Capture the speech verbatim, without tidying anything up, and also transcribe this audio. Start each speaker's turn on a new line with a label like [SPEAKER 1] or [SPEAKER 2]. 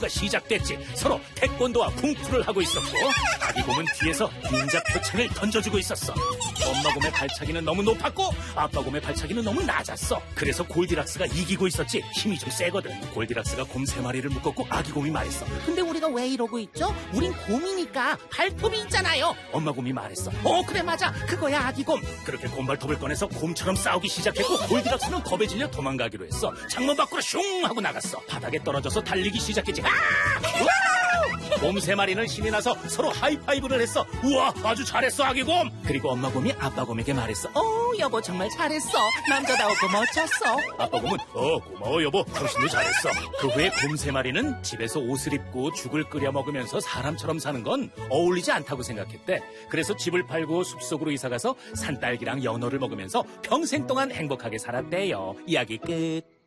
[SPEAKER 1] 가 시작됐지. 서로 태권도와 쿵푸를 하고 있었고 아기 곰은 뒤에서 닌자 표창을 던져주고 있었어. 엄마 곰의 발차기는 너무 높았고 아빠 곰의 발차기는 너무 낮았어. 그래서 골디락스가 이기고 있었지. 힘이 좀 세거든. 골디락스가 곰 세 마리를 묶었고 아기 곰이 말했어.
[SPEAKER 2] 근데 우리가 왜 이러고 있죠? 우린 곰이니까 발톱이 있잖아요.
[SPEAKER 1] 엄마 곰이 말했어.
[SPEAKER 2] 어, 그래, 맞아. 그거야, 아기 곰.
[SPEAKER 1] 그렇게 곰발톱을 꺼내서 곰처럼 싸우기 시작했고 골디락스는 겁에 질려 도망가기로 했어. 창문 밖으로 슝 하고 나갔어. 바닥에 떨어져서 달리기 시작했지. 아! 곰 세 마리는 신이 나서 서로 하이파이브를 했어. 우와, 아주 잘했어, 아기 곰. 그리고 엄마 곰이 아빠 곰에게 말했어.
[SPEAKER 2] 어, 여보 정말 잘했어. 남자다웠고 멋졌어.
[SPEAKER 1] 아빠 곰은 어, 고마워 여보, 당신도 잘했어. 그 후에 곰 세 마리는 집에서 옷을 입고 죽을 끓여 먹으면서 사람처럼 사는 건 어울리지 않다고 생각했대. 그래서 집을 팔고 숲속으로 이사가서 산딸기랑 연어를 먹으면서 평생 동안 행복하게 살았대요. 이야기 끝.